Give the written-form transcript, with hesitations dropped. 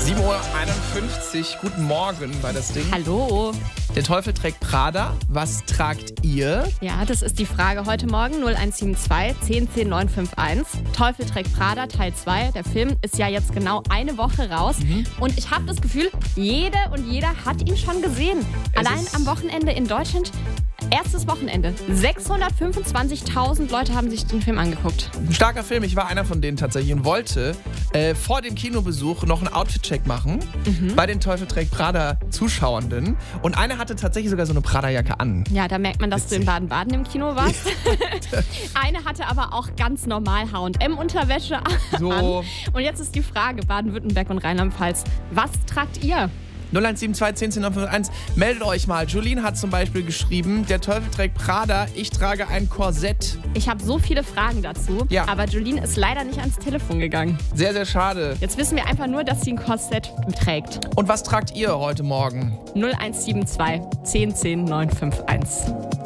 7:51 Uhr, guten Morgen bei das Ding. Hallo. Der Teufel trägt Prada. Was tragt ihr? Ja, das ist die Frage heute Morgen. 0172 10 10 951. Teufel trägt Prada, Teil 2. Der Film ist ja jetzt genau eine Woche raus. Und ich habe das Gefühl, jede und jeder hat ihn schon gesehen. Allein am Wochenende in Deutschland. Erstes Wochenende. 625.000 Leute haben sich den Film angeguckt. Ein starker Film. Ich war einer von denen tatsächlich und wollte vor dem Kinobesuch noch einen Outfit-Check machen bei den Teufel trägt Prada Zuschauenden. Und einer hatte tatsächlich sogar so eine Prada-Jacke an. Ja, da merkt man, dass du in Baden-Baden im Kino warst. Eine hatte aber auch ganz normal H&M-Unterwäsche an. So. Und jetzt ist die Frage, Baden-Württemberg und Rheinland-Pfalz, was tragt ihr? 0172 10 10 951. Meldet euch mal. Julien hat zum Beispiel geschrieben, der Teufel trägt Prada, ich trage ein Korsett. Ich habe so viele Fragen dazu, Ja. aber Julien ist leider nicht ans Telefon gegangen. Sehr, sehr schade. Jetzt wissen wir einfach nur, dass sie ein Korsett trägt. Und was tragt ihr heute Morgen? 0172 10 10 951.